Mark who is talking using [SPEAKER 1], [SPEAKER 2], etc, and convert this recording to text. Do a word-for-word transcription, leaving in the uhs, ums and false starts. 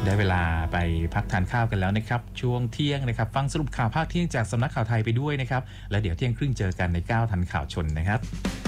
[SPEAKER 1] ได้เวลาไปพักทานข้าวกันแล้วนะครับช่วงเที่ยงนะครับฟังสรุปข่าวภาคเที่ยงจากสำนักข่าวไทยไปด้วยนะครับและเดี๋ยวเที่ยงครึ่งเจอกันในเก้าทันข่าวชนนะครับ